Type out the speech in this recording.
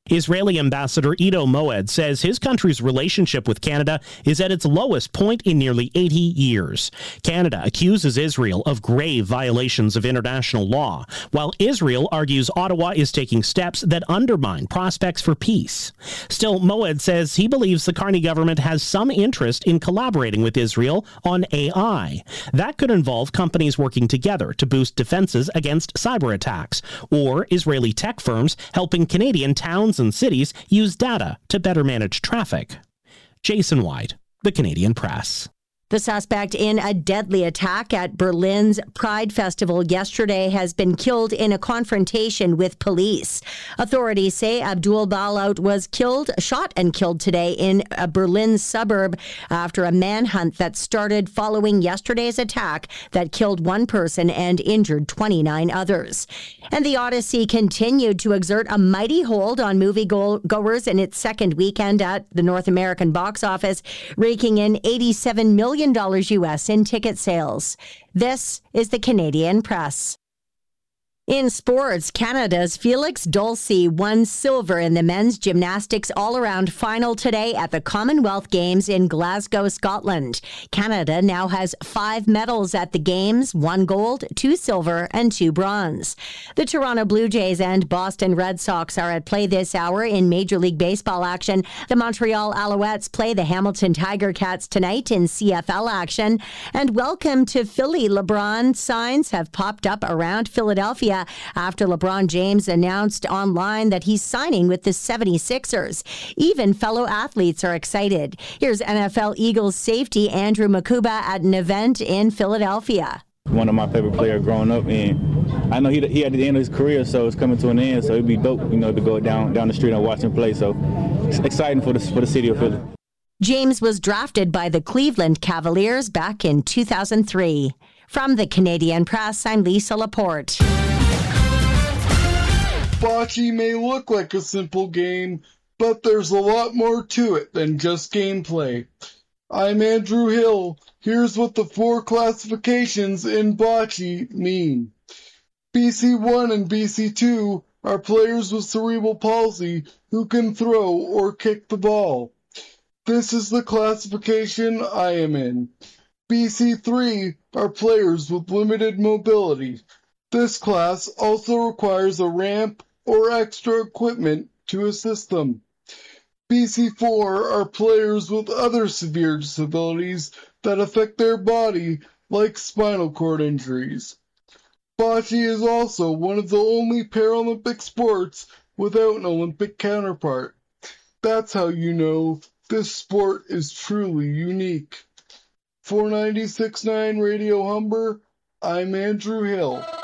Israeli Ambassador Ido Moed says his country's relationship with Canada is at its lowest point in nearly 80 years. Canada accuses Israel of grave violations of international law, while Israel argues Ottawa is taking steps that undermine prospects for peace. Still, Moed says he believes the Carney government has some interest in collaborating with Israel on AI. That could involve companies working together to boost defenses against cyber attacks, or Israeli tech firms helping Canadian towns and cities use data to better manage traffic. Jason White, The Canadian Press. The suspect in a deadly attack at Berlin's Pride Festival yesterday has been killed in a confrontation with police. Authorities say Abdul Balout was shot and killed today in a Berlin suburb after a manhunt that started following yesterday's attack that killed one person and injured 29 others. And the Odyssey continued to exert a mighty hold on moviegoers in its second weekend at the North American box office, raking in $87 million US in ticket sales. This is the Canadian Press. In sports, Canada's Felix Dulcie won silver in the men's gymnastics all-around final today at the Commonwealth Games in Glasgow, Scotland. Canada now has 5 medals at the Games, 1 gold, 2 silver, and 2 bronze. The Toronto Blue Jays and Boston Red Sox are at play this hour in Major League Baseball action. The Montreal Alouettes play the Hamilton Tiger Cats tonight in CFL action. And welcome to Philly. LeBron signs have popped up around Philadelphia after LeBron James announced online that he's signing with the 76ers. Even fellow athletes are excited. Here's NFL Eagles safety Andrew Makuba at an event in Philadelphia. One of my favorite players growing up, and I know he at the end of his career, so it's coming to an end, so it'd be dope, to go down the street and watch him play. So it's exciting for the city of Philly. James was drafted by the Cleveland Cavaliers back in 2003. From the Canadian Press, I'm Lisa Laporte. Bocce may look like a simple game, but there's a lot more to it than just gameplay. I'm Andrew Hill. Here's what the 4 classifications in bocce mean. BC1 and BC2 are players with cerebral palsy who can throw or kick the ball. This is the classification I am in. BC3 are players with limited mobility. This class also requires a ramp or extra equipment to assist them. BC4 are players with other severe disabilities that affect their body, like spinal cord injuries. Bocce is also one of the only Paralympic sports without an Olympic counterpart. That's how you know this sport is truly unique. For 96.9 Radio Humber, I'm Andrew Hill.